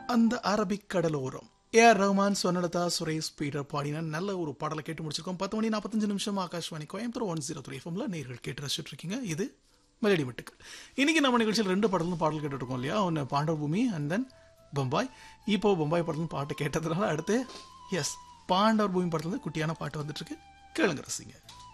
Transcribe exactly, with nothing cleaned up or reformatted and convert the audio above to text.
அந்த அரபிக் கடலோரம் A R Rahman, சொன்னலதா, Suresh Peter பாடின நல்ல ஒரு பாடலை கேட்டு முடிச்சிருக்கோம். பத்து மணி நாற்பத்தஞ்சு நிமிஷம் Akashvani Coimbatore one zero three எஃப்எம்ல நேர்கள் கேட்டு ரசிச்சுட்டு இருக்கீங்க. இது மெலடி மெட்டுக்கள். இன்னைக்கு நம்ம நிகழ்ச்சியில் ரெண்டு பாடலும் பாடல் கேட்டுட்டு இருக்கோம் இல்லையா? ஒன்று பாண்டவர் பூமி அண்ட் தென் பம்பாய். இப்போ பம்பாய் படத்துல பாட்டு கேட்டதுனால அடுத்து எஸ் பாண்டவர் பூமி படத்துல குட்டியான பாட்டு வந்துட்டு இருக்கு. கேளுங்க, ரசிங்க.